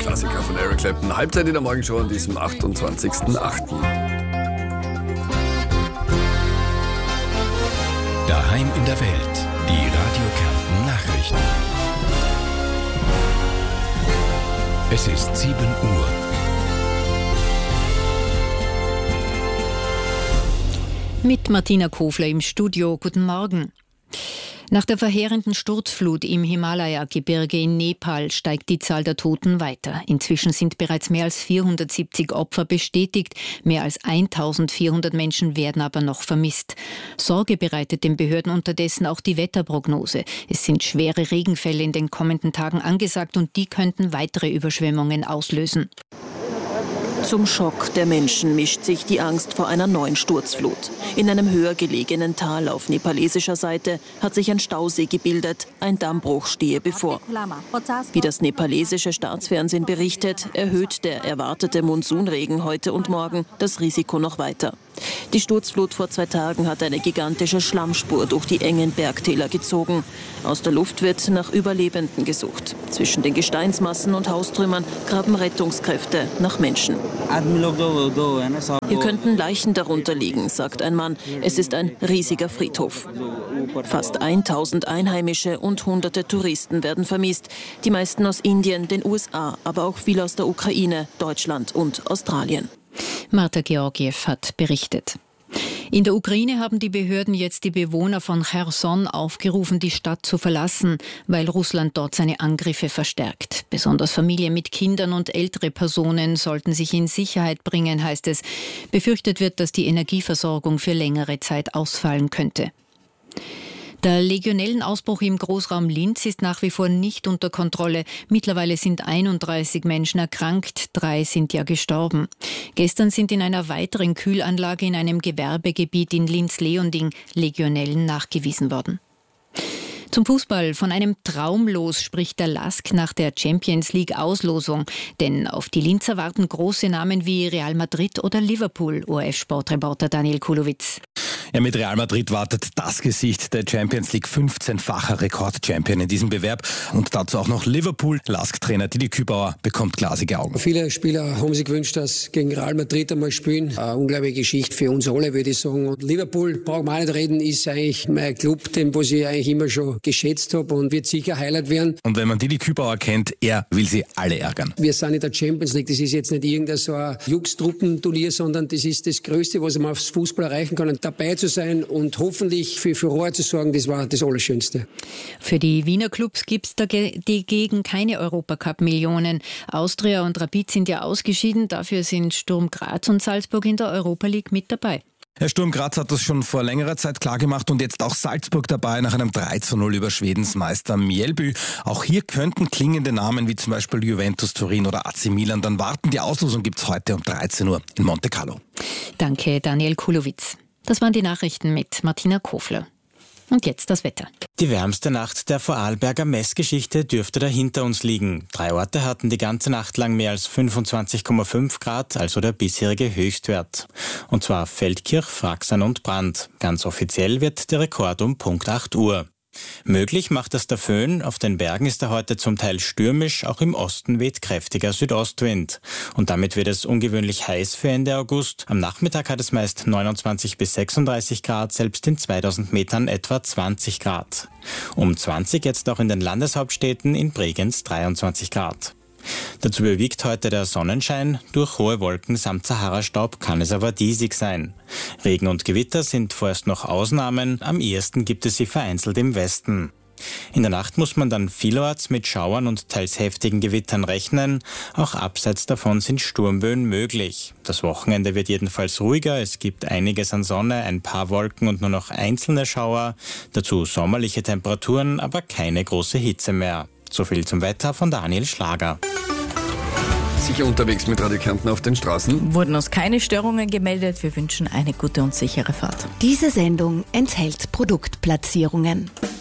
Klassiker von Eric Clapton. Halbzeit in der Morgenshow an diesem 28.08. Daheim in der Welt. Die Radio Kärnten Nachrichten. Es ist 7 Uhr. Mit Martina Kofler im Studio. Guten Morgen. Nach der verheerenden Sturzflut im Himalaya-Gebirge in Nepal steigt die Zahl der Toten weiter. Inzwischen sind bereits mehr als 470 Opfer bestätigt. Mehr als 1400 Menschen werden aber noch vermisst. Sorge bereitet den Behörden unterdessen auch die Wetterprognose. Es sind schwere Regenfälle in den kommenden Tagen angesagt und die könnten weitere Überschwemmungen auslösen. Zum Schock der Menschen mischt sich die Angst vor einer neuen Sturzflut. In einem höher gelegenen Tal auf nepalesischer Seite hat sich ein Stausee gebildet. Ein Dammbruch stehe bevor. Wie das nepalesische Staatsfernsehen berichtet, erhöht der erwartete Monsunregen heute und morgen das Risiko noch weiter. Die Sturzflut vor 2 Tagen hat eine gigantische Schlammspur durch die engen Bergtäler gezogen. Aus der Luft wird nach Überlebenden gesucht. Zwischen den Gesteinsmassen und Haustrümmern graben Rettungskräfte nach Menschen. Hier könnten Leichen darunter liegen, sagt ein Mann. Es ist ein riesiger Friedhof. Fast 1000 Einheimische und Hunderte Touristen werden vermisst. Die meisten aus Indien, den USA, aber auch viele aus der Ukraine, Deutschland und Australien. Marta Georgiev hat berichtet. In der Ukraine haben die Behörden jetzt die Bewohner von Cherson aufgerufen, die Stadt zu verlassen, weil Russland dort seine Angriffe verstärkt. Besonders Familien mit Kindern und ältere Personen sollten sich in Sicherheit bringen, heißt es. Befürchtet wird, dass die Energieversorgung für längere Zeit ausfallen könnte. Der Legionellenausbruch im Großraum Linz ist nach wie vor nicht unter Kontrolle. Mittlerweile sind 31 Menschen erkrankt, 3 sind ja gestorben. Gestern sind in einer weiteren Kühlanlage in einem Gewerbegebiet in Linz-Leonding Legionellen nachgewiesen worden. Zum Fußball. Von einem Traumlos spricht der LASK nach der Champions-League-Auslosung. Denn auf die Linzer warten große Namen wie Real Madrid oder Liverpool, ORF-Sportreporter Daniel Kulowitz. Ja, mit Real Madrid wartet das Gesicht der Champions League, 15-facher Rekordchampion in diesem Bewerb. Und dazu auch noch Liverpool. LASK-Trainer Didi Kübauer bekommt glasige Augen. Viele Spieler haben sich gewünscht, dass gegen Real Madrid einmal spielen. Eine unglaubliche Geschichte für uns alle, würde ich sagen. Und Liverpool, brauchen wir auch nicht reden, ist eigentlich mein Club, den was ich eigentlich immer schon geschätzt habe und wird sicher Highlight werden. Und wenn man Didi Kübauer kennt, er will sie alle ärgern. Wir sind in der Champions League. Das ist jetzt nicht irgendein so ein Jux-Truppenturnier, sondern das ist das Größte, was man aufs Fußball erreichen kann. Und dabei zu sein und hoffentlich für Furore zu sorgen, das war das Allerschönste. Für die Wiener Clubs gibt es dagegen keine Europacup-Millionen. Austria und Rapid sind ja ausgeschieden, dafür sind Sturm Graz und Salzburg in der Europa League mit dabei. Herr Sturm Graz hat das schon vor längerer Zeit klargemacht und jetzt auch Salzburg dabei nach einem 3:0 über Schwedens Meister Mjällby. Auch hier könnten klingende Namen wie zum Beispiel Juventus Turin oder AC Milan dann warten. Die Auslosung gibt's heute um 13 Uhr in Monte Carlo. Danke, Daniel Kulowitz. Das waren die Nachrichten mit Martina Kofler. Und jetzt das Wetter. Die wärmste Nacht der Vorarlberger Messgeschichte dürfte da hinter uns liegen. 3 Orte hatten die ganze Nacht lang mehr als 25,5 Grad, also der bisherige Höchstwert. Und zwar Feldkirch, Fraxern und Brand. Ganz offiziell wird der Rekord um Punkt 8 Uhr. Möglich macht es der Föhn. Auf den Bergen ist er heute zum Teil stürmisch, auch im Osten weht kräftiger Südostwind. Und damit wird es ungewöhnlich heiß für Ende August. Am Nachmittag hat es meist 29 bis 36 Grad, selbst in 2000 Metern etwa 20 Grad. Um 20 jetzt auch in den Landeshauptstädten, in Bregenz 23 Grad. Dazu überwiegt heute der Sonnenschein, durch hohe Wolken samt Sahara-Staub kann es aber diesig sein. Regen und Gewitter sind vorerst noch Ausnahmen, am ehesten gibt es sie vereinzelt im Westen. In der Nacht muss man dann vielerorts mit Schauern und teils heftigen Gewittern rechnen, auch abseits davon sind Sturmböen möglich. Das Wochenende wird jedenfalls ruhiger, es gibt einiges an Sonne, ein paar Wolken und nur noch einzelne Schauer, dazu sommerliche Temperaturen, aber keine große Hitze mehr. So viel zum Wetter von Daniel Schlager. Sicher unterwegs mit Radio Kärnten auf den Straßen. Wurden uns keine Störungen gemeldet. Wir wünschen eine gute und sichere Fahrt. Diese Sendung enthält Produktplatzierungen.